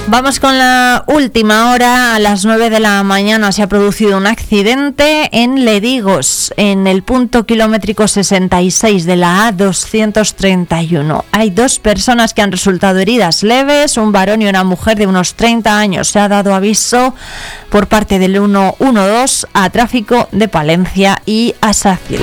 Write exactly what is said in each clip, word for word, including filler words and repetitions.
Vamos con la última hora. A las nueve de la mañana se ha producido un accidente en Ledigos, en el punto kilométrico sesenta y seis de la A doscientos treinta y uno. Hay dos personas que han resultado heridas leves, un varón y una mujer de unos treinta años. Se ha dado aviso por parte del ciento doce a Tráfico de Palencia y a SACIL.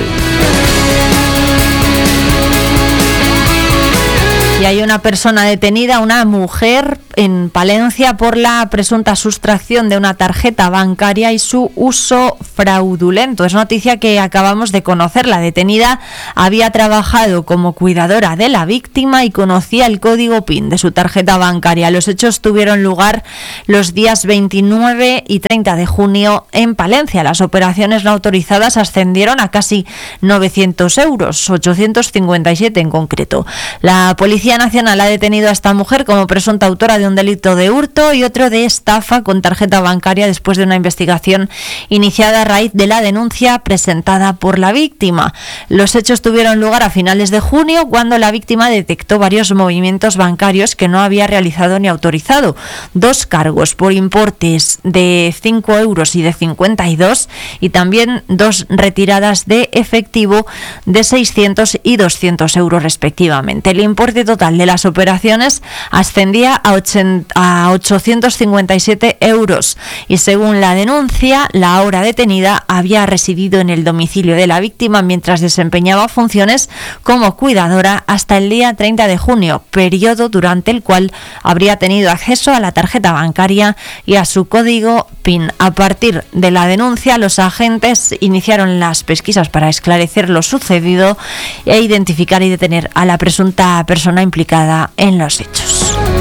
Y hay una persona detenida, una mujer en Palencia, por la presunta sustracción de una tarjeta bancaria y su uso fraudulento. Es noticia que acabamos de conocer. La detenida había trabajado como cuidadora de la víctima y conocía el código PIN de su tarjeta bancaria. Los hechos tuvieron lugar los días veintinueve y treinta de junio en Palencia. Las operaciones no autorizadas ascendieron a casi novecientos euros, ochocientos cincuenta y siete en concreto. La Policía Nacional ha detenido a esta mujer como presunta autora de un delito de hurto y otro de estafa con tarjeta bancaria después de una investigación iniciada a raíz de la denuncia presentada por la víctima. Los hechos tuvieron lugar a finales de junio, cuando la víctima detectó varios movimientos bancarios que no había realizado ni autorizado. Dos cargos por importes de cinco euros y de cincuenta y dos, y también dos retiradas de efectivo de seiscientos y doscientos euros respectivamente. El importe total de las operaciones ascendía a, a ochocientos cincuenta y siete euros y, según la denuncia, la ahora detenida había residido en el domicilio de la víctima mientras desempeñaba funciones como cuidadora hasta el día treinta de junio, periodo durante el cual habría tenido acceso a la tarjeta bancaria y a su código PIN. A partir de la denuncia, los agentes iniciaron las pesquisas para esclarecer lo sucedido e identificar y detener a la presunta persona implicada en los hechos.